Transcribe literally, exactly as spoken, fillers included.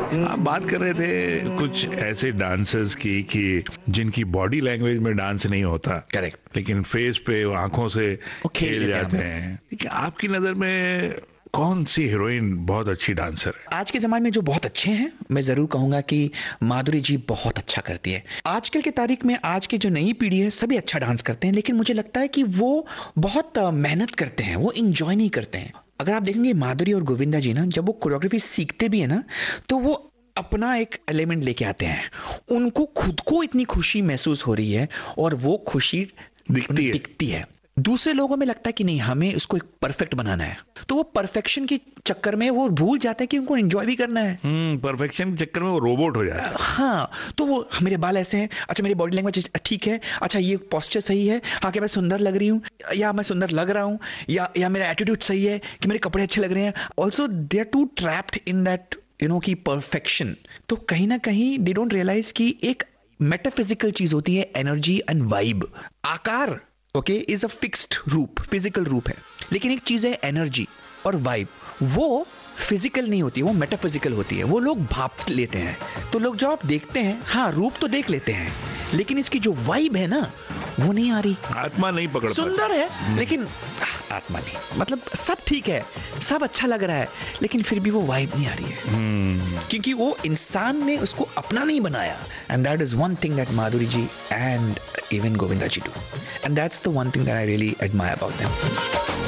आप बात कर रहे थे कुछ ऐसे डांसर्स की कि जिनकी बॉडी लैंग्वेज में डांस नहीं होता, करेक्ट, लेकिन फेस पे आंखों से खेल जाते हैं। लेकिन आपकी नजर में कौन सी हीरोइन बहुत अच्छी डांसर है? आज के ज़माने में जो बहुत अच्छे हैं, मैं ज़रूर कहूँगा कि माधुरी जी बहुत अच्छा करती है। आजकल की तारीख में आज की जो नई पीढ़ी है सभी अच्छा डांस करते हैं, लेकिन मुझे लगता है कि वो बहुत मेहनत करते हैं, वो इंजॉय नहीं करते हैं। अगर आप देखेंगे माधुरी और गोविंदा जी ना, जब वो कोरियोग्राफी सीखते भी है ना, तो वो अपना एक एलिमेंट लेके आते हैं। उनको खुद को इतनी खुशी महसूस हो रही है और वो खुशी दिखती है दिखती है। दूसरे लोगों में लगता है कि नहीं, हमें इसको एक परफेक्ट बनाना है, तो वो परफेक्शन के चक्कर में वो भूल जाते हैं कि उनको एंजॉय भी करना है। हम्म परफेक्शन के चक्कर में वो रोबोट हो जाता है। हाँ, तो वो मेरे बाल ऐसे हैं, अच्छा मेरी बॉडी लैंग्वेज ठीक है, अच्छा ये पोस्चर सही है, हाँ क्या मैं सुंदर लग रही हूँ, या मैं सुंदर लग रहा हूँ, या या मेरा एटीट्यूड सही है, कि मेरे कपड़े अच्छे लग रहे हैं। Also they are to trapped in that you know की परफेक्शन। तो कहीं ना कहीं दे डोंट रियलाइज कि एक मेटाफिजिकल चीज होती है एनर्जी एंड वाइब। आकार ओके इज अ फिक्स्ड रूप, फिजिकल रूप है, लेकिन एक चीज है एनर्जी और वाइब, वो फिजिकल नहीं होती, वो मेटाफिजिकल होती है। वो लोग भाप लेते हैं। तो लोग जो आप देखते हैं, हाँ रूप तो देख लेते हैं, लेकिन इसकी जो वाइब है ना वो नहीं आ रही। आत्मा नहीं पकड़, सुंदर है लेकिन आत्मा नहीं, मतलब सब ठीक है, सब अच्छा लग रहा है, लेकिन फिर भी वो वाइब नहीं आ रही है, क्योंकि वो इंसान ने उसको अपना नहीं बनाया। And that is one thing that Madhuri ji and even Govinda ji do, and that's the one thing that I really admire about them.